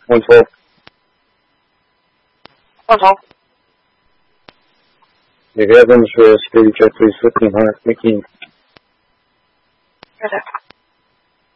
112. 112. Navy Evans for security check, please, 1500. Thank you. Perfect.